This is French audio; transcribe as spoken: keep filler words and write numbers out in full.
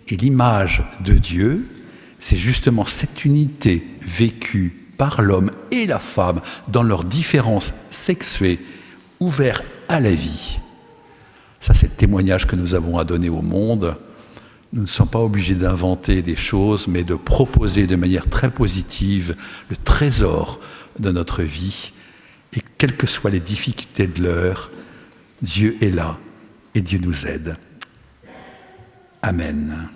Et l'image de Dieu, c'est justement cette unité vécue par l'homme et la femme dans leurs différences sexuées, ouverts à la vie. Ça, c'est le témoignage que nous avons à donner au monde. Nous ne sommes pas obligés d'inventer des choses, mais de proposer de manière très positive le trésor de notre vie. Et quelles que soient les difficultés de l'heure, Dieu est là et Dieu nous aide. Amen.